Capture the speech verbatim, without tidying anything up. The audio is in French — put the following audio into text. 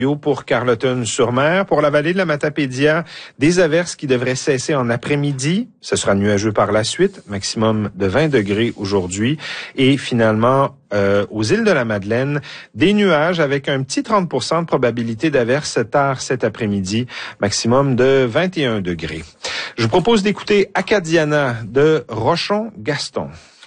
Pour Carleton-sur-Mer. Pour la vallée de la Matapédia, des averses qui devraient cesser en après-midi. Ce sera nuageux par la suite, maximum de vingt degrés aujourd'hui. Et finalement, euh, aux îles de la Madeleine, des nuages avec un petit trente pour cent de probabilité d'averses tard cet après-midi, maximum de vingt et un degrés. Je vous propose d'écouter Acadiana de Rochon-Gaston.